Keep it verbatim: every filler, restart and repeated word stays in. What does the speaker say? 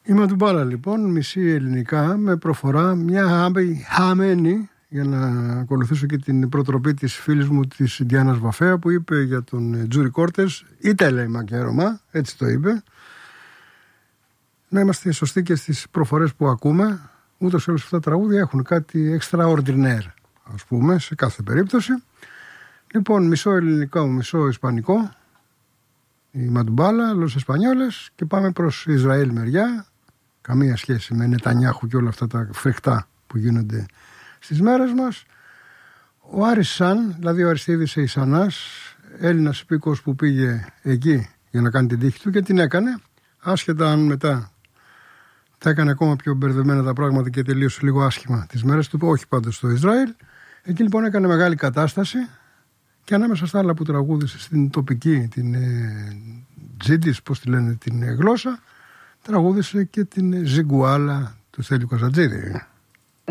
Η Μαντουμπάλα λοιπόν, μισή ελληνικά, με προφορά μια χαμένη, για να ακολουθήσω και την προτροπή της φίλης μου της Διάννας Βαφέα, που είπε για τον Τζούρι Κόρτες, είτε λέει μακέρωμα, έτσι το είπε, να είμαστε σωστοί και στις προφορές που ακούμε. Ούτως ή άλλως αυτά τα τραγούδια έχουν κάτι extraordinaire, ας πούμε, σε κάθε περίπτωση. Λοιπόν, μισό ελληνικό, μισό ισπανικό, η Μαντουμπάλα, Los Españoles, και πάμε προς Ισραήλ μεριά. Καμία σχέση με Νετανιάχου και όλα αυτά τα φρικτά που γίνονται στις μέρες μας. Ο Άρης Σαν, δηλαδή ο Αριστείδης Εϊσανάς, Έλληνας υπήκοος που πήγε εκεί για να κάνει την τύχη του και την έκανε, άσχετα αν μετά τα έκανε ακόμα πιο μπερδεμένα τα πράγματα και τελείωσε λίγο άσχημα τις μέρες του, όχι πάντως στο Ισραήλ. Εκεί λοιπόν έκανε μεγάλη κατάσταση και ανάμεσα στα άλλα που τραγούδισε στην τοπική, την ε, τζίντις, πώς τη λένε, την ε, γλώσσα, τραγούδισε και την Ζιγκουάλα του Στέλιου Καζατζίδη.